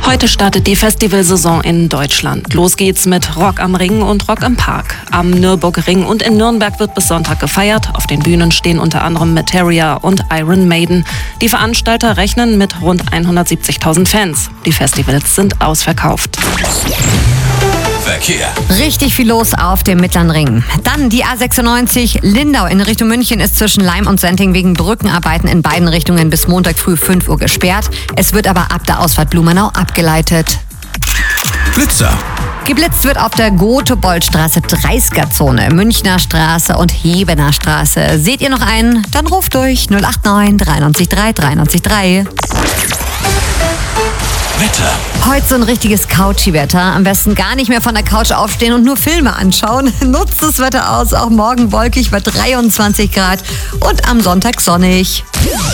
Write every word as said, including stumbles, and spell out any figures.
Heute startet die Festivalsaison in Deutschland. Los geht's mit Rock am Ring und Rock im Park. Am Nürburgring und in Nürnberg wird bis Sonntag gefeiert. Auf den Bühnen stehen unter anderem Materia und Iron Maiden. Die Veranstalter rechnen mit rund hundertsiebzigtausend Fans. Die Festivals sind ausverkauft. Verkehr. Richtig viel los auf dem Mittleren Ring. Dann die A sechsundneunzig Lindau in Richtung München ist zwischen Laim und Senting wegen Brückenarbeiten in beiden Richtungen bis Montag früh fünf Uhr gesperrt. Es wird aber ab der Ausfahrt Blumenau abgeleitet. Blitzer. Geblitzt wird auf der Gothe-Bold-Straße dreißiger-Zone, Münchner Straße und Hebener Straße. Seht ihr noch einen? Dann ruft durch null acht neun drei neun drei drei neun drei. Wetter. Heute so ein richtiges Couchy-Wetter. Am besten gar nicht mehr von der Couch aufstehen und nur Filme anschauen. Nutzt das Wetter aus. Auch morgen wolkig bei dreiundzwanzig Grad und am Sonntag sonnig.